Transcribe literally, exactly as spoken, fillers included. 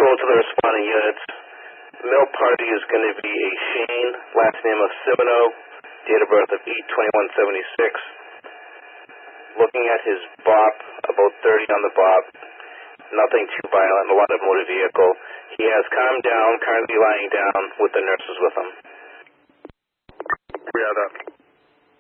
both of the responding units. Male party is going to be a Shane, last name of Simino, date of birth of eight twenty-one seventy-six. Looking at his bop, about thirty on the bop, nothing too violent, a lot of motor vehicle. He has calmed down, currently lying down with the nurses with him. We have that.